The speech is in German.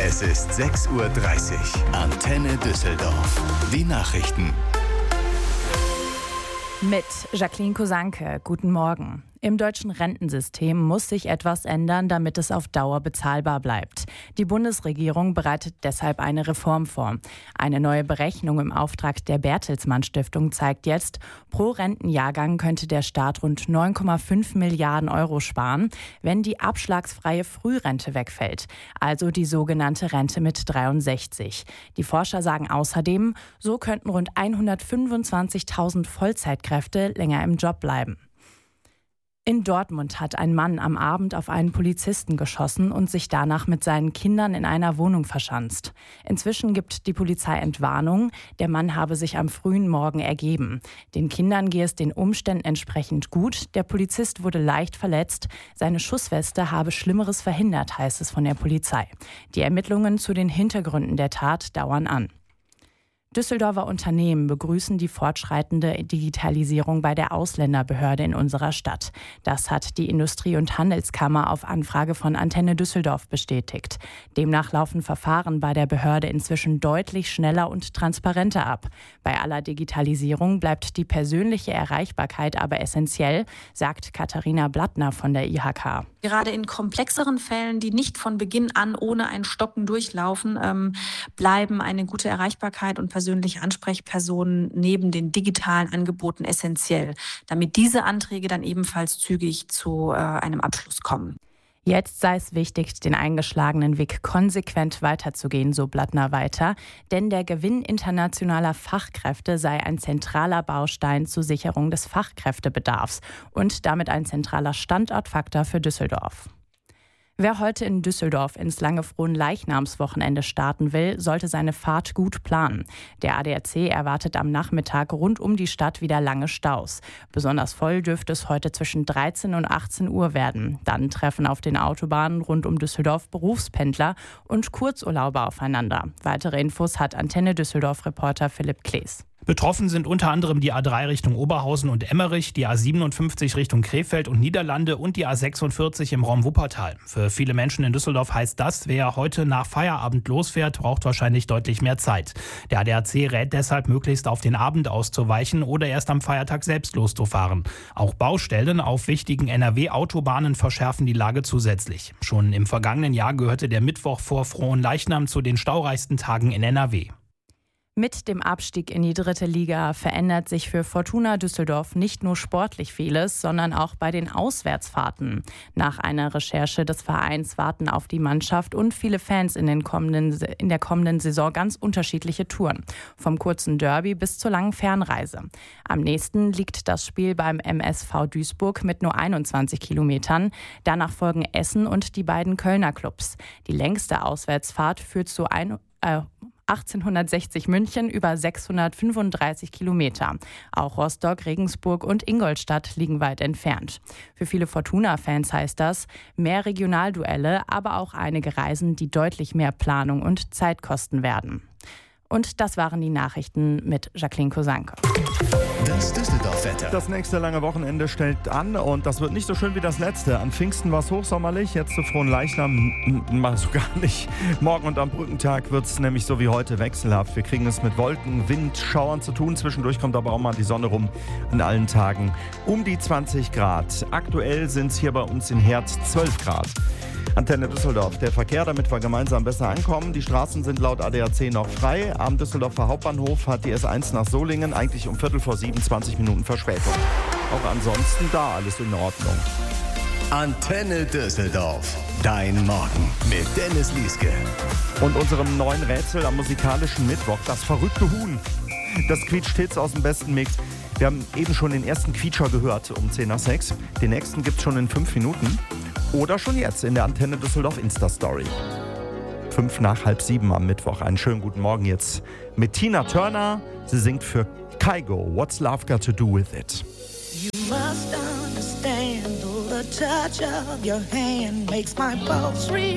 Es ist 6:30 Uhr. Antenne Düsseldorf. Die Nachrichten. Mit Jacqueline Kosanke. Guten Morgen. Im deutschen Rentensystem muss sich etwas ändern, damit es auf Dauer bezahlbar bleibt. Die Bundesregierung bereitet deshalb eine Reform vor. Eine neue Berechnung im Auftrag der Bertelsmann Stiftung zeigt jetzt, pro Rentenjahrgang könnte der Staat rund 9,5 Milliarden Euro sparen, wenn die abschlagsfreie Frührente wegfällt, also die sogenannte Rente mit 63. Die Forscher sagen außerdem, so könnten rund 125.000 Vollzeitkräfte länger im Job bleiben. In Dortmund hat ein Mann am Abend auf einen Polizisten geschossen und sich danach mit seinen Kindern in einer Wohnung verschanzt. Inzwischen gibt die Polizei Entwarnung, der Mann habe sich am frühen Morgen ergeben. Den Kindern gehe es den Umständen entsprechend gut, der Polizist wurde leicht verletzt, seine Schussweste habe Schlimmeres verhindert, heißt es von der Polizei. Die Ermittlungen zu den Hintergründen der Tat dauern an. Düsseldorfer Unternehmen begrüßen die fortschreitende Digitalisierung bei der Ausländerbehörde in unserer Stadt. Das hat die Industrie- und Handelskammer auf Anfrage von Antenne Düsseldorf bestätigt. Demnach laufen Verfahren bei der Behörde inzwischen deutlich schneller und transparenter ab. Bei aller Digitalisierung bleibt die persönliche Erreichbarkeit aber essentiell, sagt Katharina Blattner von der IHK. Gerade in komplexeren Fällen, die nicht von Beginn an ohne ein Stocken durchlaufen, bleiben eine gute Erreichbarkeit und persönliche Ansprechpersonen neben den digitalen Angeboten essentiell, damit diese Anträge dann ebenfalls zügig zu einem Abschluss kommen. Jetzt sei es wichtig, den eingeschlagenen Weg konsequent weiterzugehen, so Blattner weiter, denn der Gewinn internationaler Fachkräfte sei ein zentraler Baustein zur Sicherung des Fachkräftebedarfs und damit ein zentraler Standortfaktor für Düsseldorf. Wer heute in Düsseldorf ins lange Fronleichnamswochenende starten will, sollte seine Fahrt gut planen. Der ADAC erwartet am Nachmittag rund um die Stadt wieder lange Staus. Besonders voll dürfte es heute zwischen 13 und 18 Uhr werden. Dann treffen auf den Autobahnen rund um Düsseldorf Berufspendler und Kurzurlauber aufeinander. Weitere Infos hat Antenne Düsseldorf-Reporter Philipp Klees. Betroffen sind unter anderem die A3 Richtung Oberhausen und Emmerich, die A57 Richtung Krefeld und Niederlande und die A46 im Raum Wuppertal. Für viele Menschen in Düsseldorf heißt das, wer heute nach Feierabend losfährt, braucht wahrscheinlich deutlich mehr Zeit. Der ADAC rät deshalb, möglichst auf den Abend auszuweichen oder erst am Feiertag selbst loszufahren. Auch Baustellen auf wichtigen NRW-Autobahnen verschärfen die Lage zusätzlich. Schon im vergangenen Jahr gehörte der Mittwoch vor Fronleichnam zu den staureichsten Tagen in NRW. Mit dem Abstieg in die 3. Liga verändert sich für Fortuna Düsseldorf nicht nur sportlich vieles, sondern auch bei den Auswärtsfahrten. Nach einer Recherche des Vereins warten auf die Mannschaft und viele Fans in der kommenden Saison ganz unterschiedliche Touren. Vom kurzen Derby bis zur langen Fernreise. Am nächsten liegt das Spiel beim MSV Duisburg mit nur 21 Kilometern. Danach folgen Essen und die beiden Kölner Clubs. Die längste Auswärtsfahrt führt zu 1860 München über 635 Kilometer. Auch Rostock, Regensburg und Ingolstadt liegen weit entfernt. Für viele Fortuna-Fans heißt das mehr Regionalduelle, aber auch einige Reisen, die deutlich mehr Planung und Zeit kosten werden. Und das waren die Nachrichten mit Jacqueline Kosanke. Das Düsseldorf-Wetter. Das nächste lange Wochenende stellt an und das wird nicht so schön wie das letzte. An Pfingsten war es hochsommerlich, jetzt zu Fronleichnam mal so gar nicht. Morgen und am Brückentag wird es nämlich so wie heute wechselhaft. Wir kriegen es mit Wolken, Wind, Schauern zu tun. Zwischendurch kommt aber auch mal die Sonne rum. An allen Tagen um die 20 Grad. Aktuell sind es hier bei uns in Herz 12 Grad. Antenne Düsseldorf. Der Verkehr, damit wir gemeinsam besser ankommen. Die Straßen sind laut ADAC noch frei. Am Düsseldorfer Hauptbahnhof hat die S1 nach Solingen eigentlich um 6:45 20 Minuten Verspätung. Auch ansonsten da alles in Ordnung. Antenne Düsseldorf. Dein Morgen mit Dennis Lieske. Und unserem neuen Rätsel am musikalischen Mittwoch, das verrückte Huhn. Das quietscht Hits aus dem besten Mix. Wir haben eben schon den ersten Quietscher gehört um 10 nach 6. Den nächsten gibt's schon in 5 Minuten. Oder schon jetzt in der Antenne Düsseldorf Insta-Story. 5 nach halb 7 am Mittwoch. Einen schönen guten Morgen jetzt mit Tina Turner. Sie singt für Kygo. What's Love Got to Do With It? You must understand, the touch of your hand makes my pulse real.